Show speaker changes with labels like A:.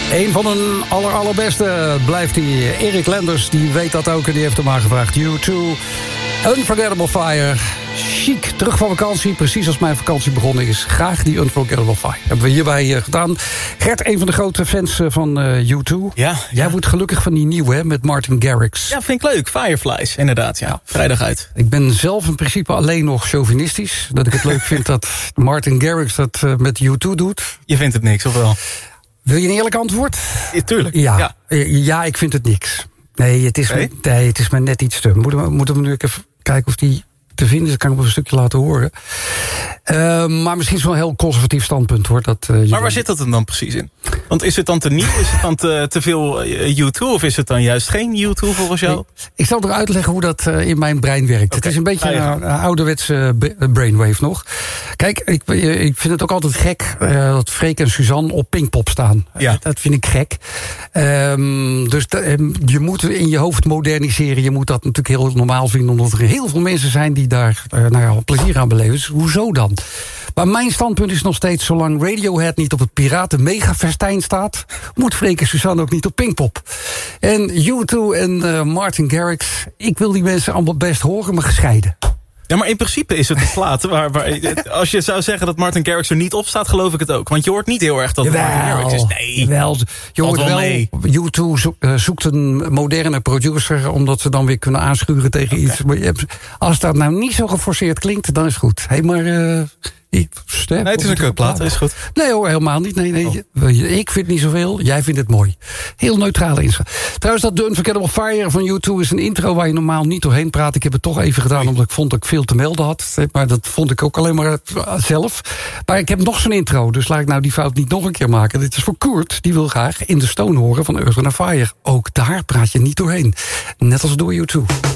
A: Een van hun allerbeste blijft die. Erik Lenders, die weet dat ook en die heeft hem aangevraagd. U2, Unforgettable Fire. Chic, terug van vakantie, precies als mijn vakantie begonnen is. Graag die Unforgettable Fire. Hebben we hierbij gedaan. Gert, een van de grote fans van U2.
B: Ja.
A: Jij wordt gelukkig van die nieuwe, hè, met Martin Garrix.
B: Ja, vind ik leuk. Fireflies, inderdaad. Ja. Vrijdag uit.
A: Ik ben zelf in principe alleen nog chauvinistisch. Dat ik het leuk vind dat Martin Garrix dat met U2 doet.
B: Je vindt het niks, of wel?
A: Wil je een eerlijk antwoord?
B: Ja, tuurlijk.
A: Ja, ik vind het niks. Nee, het is me net iets te... Moeten we nu even kijken of die te vinden is? Dan kan ik hem een stukje laten horen. Maar misschien is het wel een heel conservatief standpunt, hoor.
B: Maar waar zit dat dan precies in? Want is het dan te nieuw? Is het dan te veel U2? Of is het dan juist geen U2 volgens jou?
A: Ik zal er uitleggen hoe dat in mijn brein werkt. Okay. Het is een beetje een ouderwetse brainwave nog. Kijk, ik vind het ook altijd gek dat Freek en Suzanne op Pinkpop staan.
B: Ja.
A: Dat vind ik gek. Dus je moet in je hoofd moderniseren. Je moet dat natuurlijk heel normaal vinden, omdat er heel veel mensen zijn die daar plezier aan beleven. Dus hoezo dan? Maar mijn standpunt is nog steeds, zolang Radiohead niet op het Piraten Megafestijn staat, moet Freek en Suzanne ook niet op Pinkpop. En U2 en Martin Garrix, ik wil die mensen allemaal best horen, maar gescheiden.
B: Ja, maar in principe is het een plaat waar als je zou zeggen dat Martin Garrix er niet op staat, geloof ik het ook. Want je hoort niet heel erg dat Martin Garrix is. Nee,
A: wel. Je hoort wel, U2 zoekt een moderne producer, omdat ze dan weer kunnen aanschuren tegen iets. Maar als dat nou niet zo geforceerd klinkt, dan is het goed. Hey, maar
B: nee, het is een kutplaat, dat is goed.
A: Nee hoor, helemaal niet. Nee. Ik vind het niet zoveel, jij vindt het mooi. Heel neutrale inschat. Trouwens, dat The Unforgettable Fire van U2 is een intro waar je normaal niet doorheen praat. Ik heb het toch even gedaan, omdat ik vond dat ik veel te melden had. Maar dat vond ik ook alleen maar zelf. Maar ik heb nog zo'n intro, dus laat ik nou die fout niet nog een keer maken. Dit is voor Koert, die wil graag In the Stone horen van Earth, Wind & Fire. Ook daar praat je niet doorheen. Net als door U2.